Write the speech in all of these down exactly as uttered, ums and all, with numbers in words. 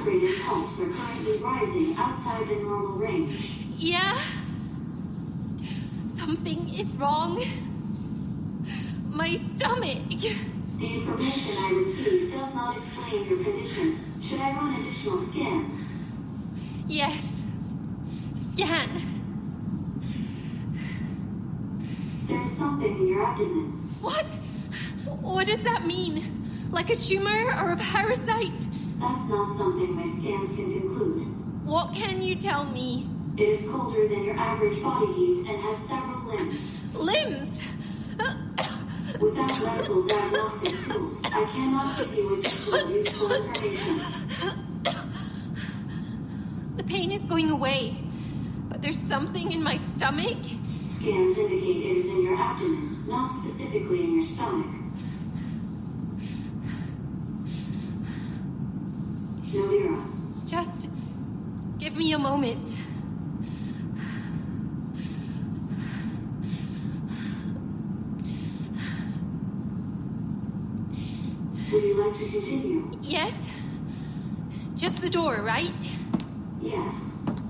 heart rate and pulse are currently rising outside the normal range. Yeah. Something is wrong. My stomach. The information I received does not explain your condition. Should I run additional scans? Yes. Scan. There is something in your abdomen. What? What does that mean? Like a tumor or a parasite? That's not something my scans can conclude. What can you tell me? It is colder than your average body heat and has several limbs. Limbs? Without medical diagnostic tools, I cannot give you additional useful information. The pain is going away, but there's something in my stomach. Scans indicate it is in your abdomen, not specifically in your stomach. Nolira. Just give me a moment. Would you like to continue? Yes. Just the door, right? Yes.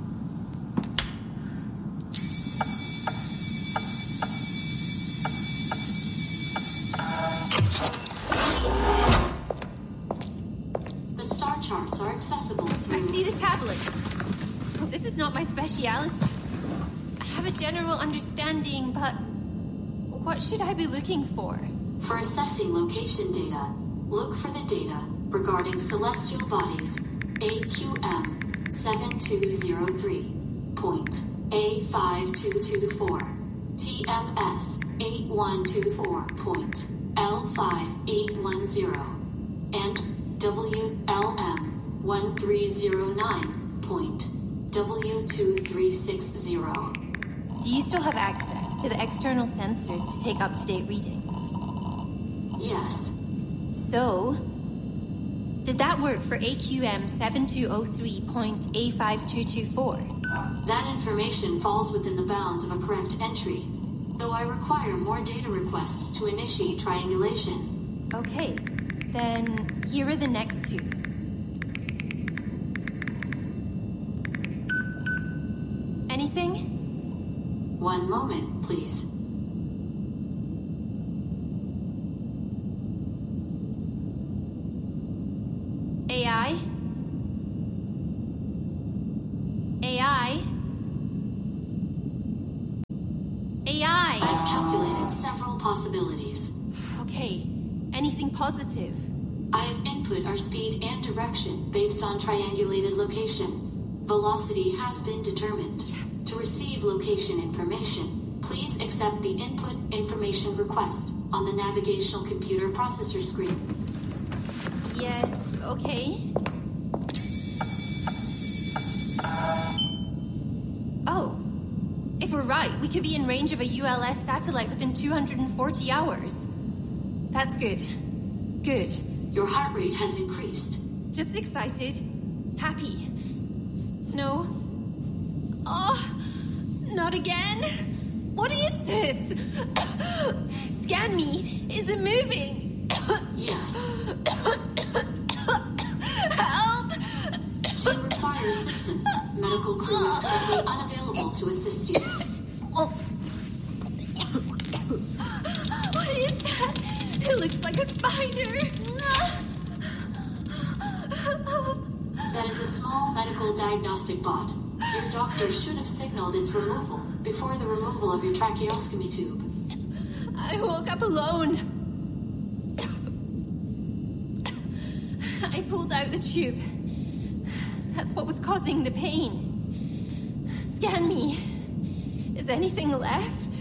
The star charts are accessible through... I see the tablets. Oh, this is not my speciality. I have a general understanding, but what should I be looking for? For assessing location data, look for the data regarding celestial bodies A Q M seven two zero three, point A five two two four, T M S eight one two four, point L five eight one zero, and W L M one three zero nine, point W two three six zero. Do you still have access to the external sensors to take up-to-date readings? Yes. So, did that work for A Q M seven two zero three point A five two two four? That information falls within the bounds of a correct entry, though I require more data requests to initiate triangulation. Okay, then here are the next two. Anything? One moment, please. A I? A I? A I? I've calculated several possibilities. Okay, anything positive? I have input our speed and direction based on triangulated location. Velocity has been determined. To receive location information, please accept the input information request on the navigational computer processor screen. Yes, okay. Oh, if we're right, we could be in range of a U L S satellite within two hundred forty hours. That's good. Good. Your heart rate has increased. Just excited. Happy. No. Oh, not again. What is this? Scan me. Is it moving? Yes. Help! Do you require assistance? Medical crew is currently unavailable to assist you. What is that? It looks like a spider. That is a small medical diagnostic bot. Your doctor should have signaled its removal before the removal of your tracheostomy tube. I woke up alone. I pulled out the tube. That's what was causing the pain. Scan me. Is anything left?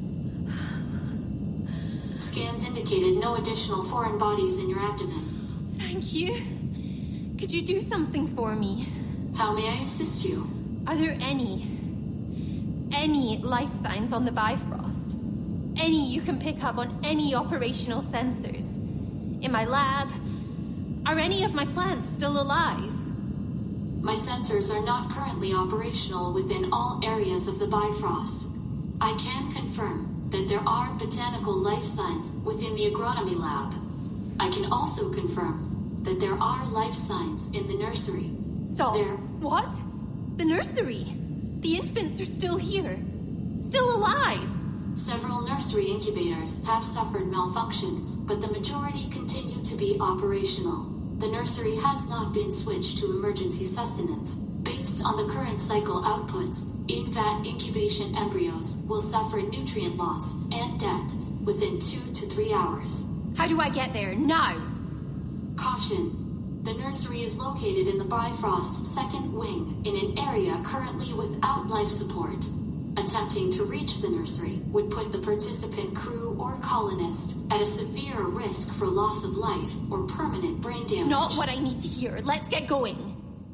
Scans indicated no additional foreign bodies in your abdomen. Thank you. Could you do something for me? How may I assist you? Are there any, any life signs on the Bifrost? Any you can pick up on any operational sensors? In my lab? Are any of my plants still alive? My sensors are not currently operational within all areas of the Bifrost. I can confirm that there are botanical life signs within the agronomy lab. I can also confirm that there are life signs in the nursery. Stop. There... What? The nursery? The infants are still here. Still alive. Several nursery incubators have suffered malfunctions, but the majority continue to be operational. The nursery has not been switched to emergency sustenance. Based on the current cycle outputs, in-vat incubation embryos will suffer nutrient loss and death within two to three hours. How do I get there? Now! Caution. The nursery is located in the Bifrost second wing in an area currently without life support. Attempting to reach the nursery would put the participant crew or colonist at a severe risk for loss of life or permanent brain damage. Not what I need to hear. Let's get going.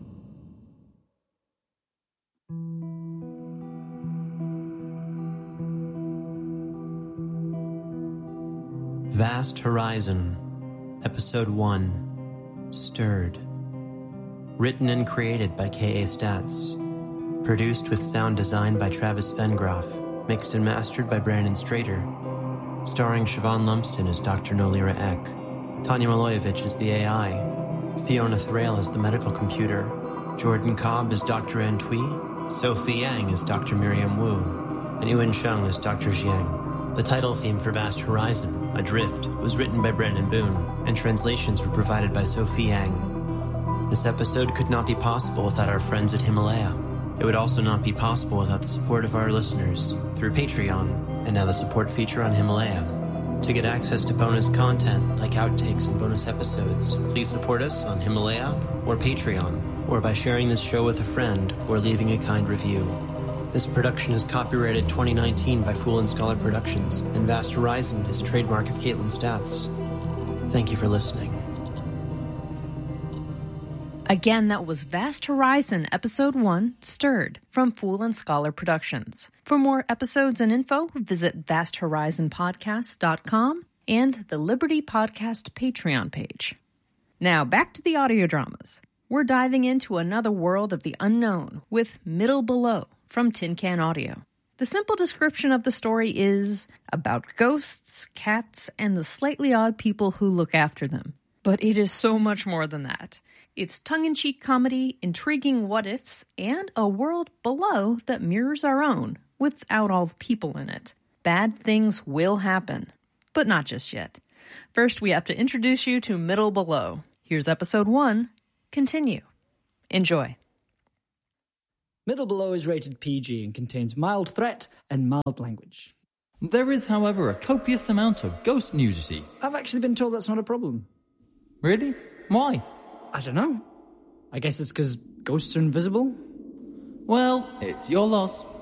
Vast Horizon, Episode one, Stirred. Written and created by K A Statz. Produced with sound design by Travis Vengroff. Mixed and mastered by Brandon Strader. Starring Siobhan Lumsden as Doctor Nolira Eck. Tanya Milojevic as the A I. Fiona Thrail as the medical computer. Jordan Cobb as Doctor Antwi. Sophie Yang as Doctor Miriam Wu. And Ewan Chung as Doctor Jiang. The title theme for Vast Horizon, Adrift, was written by Brandon Boone, and translations were provided by Sophie Yang. This episode could not be possible without our friends at Himalaya. It would also not be possible without the support of our listeners through Patreon, and now the support feature on Himalaya. To get access to bonus content like outtakes and bonus episodes, please support us on Himalaya or Patreon, or by sharing this show with a friend or leaving a kind review. This production is copyrighted twenty nineteen by Fool and Scholar Productions, and Vast Horizon is a trademark of Caitlin Statz. Thank you for listening. Again, that was Vast Horizon, Episode one, Stirred, from Fool and Scholar Productions. For more episodes and info, visit vast horizon podcast dot com and the Liberty Podcast Patreon page. Now, back to the audio dramas. We're diving into another world of the unknown with Middle Below from Tin Can Audio. The simple description of the story is about ghosts, cats, and the slightly odd people who look after them. But it is so much more than that. It's tongue-in-cheek comedy, intriguing what-ifs, and a world below that mirrors our own, without all the people in it. Bad things will happen, but not just yet. First, we have to introduce you to Middle Below. Here's Episode one. Continue. Enjoy. Middle Below is rated P G and contains mild threat and mild language. There is, however, a copious amount of ghost nudity. I've actually been told that's not a problem. Really? Why? I don't know. I guess it's because ghosts are invisible? Well, it's your loss.